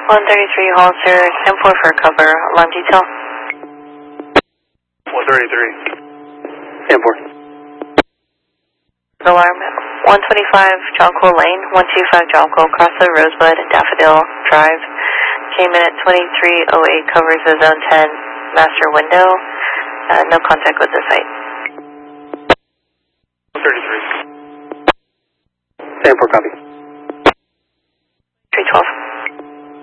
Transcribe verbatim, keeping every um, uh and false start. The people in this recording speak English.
one thirty-three Hollister, ten four for cover, alarm detail. one thirty-three, ten four. Alarm, one twenty-five Jonquil Lane, one two five Jonquil, across the Rosebud, Daffodil Drive. Came in at twenty-three oh eight, covers the zone ten master window. Uh, no contact with the site. one thirty-three. ten four, copy.